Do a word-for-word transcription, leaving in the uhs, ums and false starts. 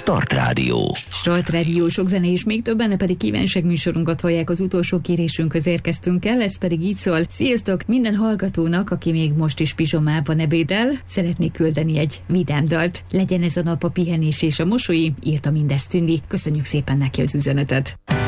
Start Rádió. Start Rádió, sok zene és még több, benne pedig kívánság műsorunkat hallják. Az utolsó kérésünkhöz érkeztünk el, ez pedig így szól. Sziasztok! Minden hallgatónak, aki még most is pizsomában ebédel, szeretnék küldeni egy vidám dalt. Legyen ez a nap a pihenés és a mosoly, írta mindezt Tündi. Köszönjük szépen neki az üzenetet.